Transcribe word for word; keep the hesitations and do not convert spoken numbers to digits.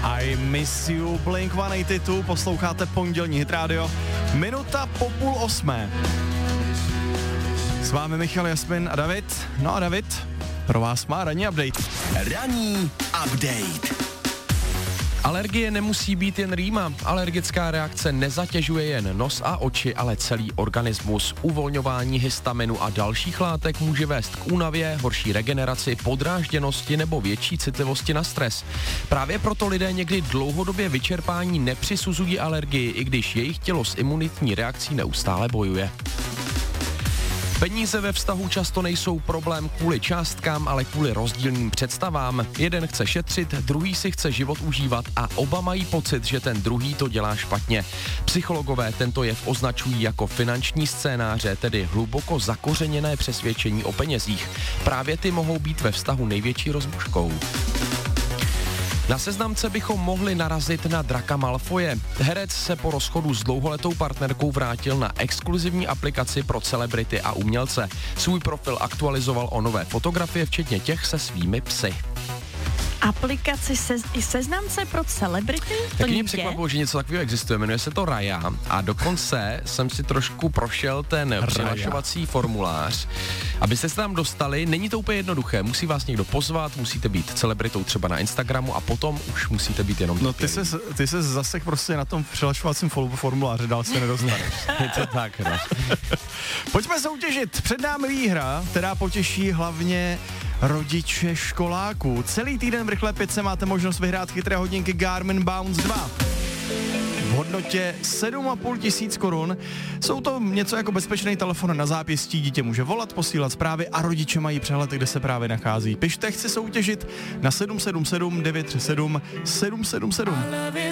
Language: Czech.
I miss you, Blink sto osmdesát dva, posloucháte pondělní Hit Radio, minuta po půl osmé. S vámi Michal, Jasmin a David. No a David pro vás má ranní update. Ranní update. Alergie nemusí být jen rýma. Alergická reakce nezatěžuje jen nos a oči, ale celý organismus. Uvolňování histaminu a dalších látek může vést k únavě, horší regeneraci, podrážděnosti nebo větší citlivosti na stres. Právě proto lidé někdy dlouhodobě vyčerpání nepřisuzují alergii, i když jejich tělo s imunitní reakcí neustále bojuje. Peníze ve vztahu často nejsou problém kvůli částkám, ale kvůli rozdílným představám. Jeden chce šetřit, druhý si chce život užívat a oba mají pocit, že ten druhý to dělá špatně. Psychologové tento jev označují jako finanční scénáře, tedy hluboko zakořeněné přesvědčení o penězích. Právě ty mohou být ve vztahu největší rozbuškou. Na seznamce bychom mohli narazit na Draka Malfoye. Herec se po rozchodu s dlouholetou partnerkou vrátil na exkluzivní aplikaci pro celebrity a umělce. Svůj profil aktualizoval o nové fotografie, včetně těch se svými psy. Aplikaci se, i seznamce pro celebrity? Tak mě překvapilo, že něco takového existuje, jmenuje se to Raya a dokonce jsem si trošku prošel ten přihlašovací formulář. Abyste se tam dostali, není to úplně jednoduché, musí vás někdo pozvat, musíte být celebritou třeba na Instagramu a potom už musíte být jenom No ty se, ty se zasek prostě na tom přihlašovacím formuláři, dál se nedostaneš. Je to tak, no. Pojďme soutěžit, před námi výhra, která potěší hlavně rodiče školáků. Celý týden v Rychlé pětce máte možnost vyhrát chytré hodinky Garmin Bounce dva. V hodnotě sedm a půl tisíc korun. Jsou to něco jako bezpečný telefon na zápěstí, dítě může volat, posílat zprávy a rodiče mají přehled, kde se právě nachází. Pište, chci soutěžit na sedm sedm sedm devět tři sedm sedm sedm sedm.